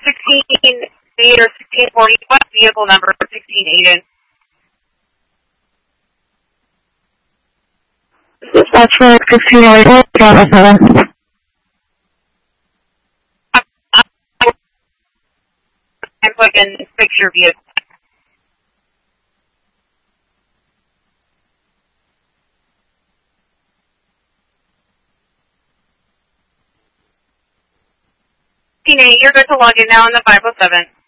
16 or 1640, what vehicle number 16 Aiden? That's right, 1680, Travis 7. I put in fix your vehicle. You're good to log in now in the 507.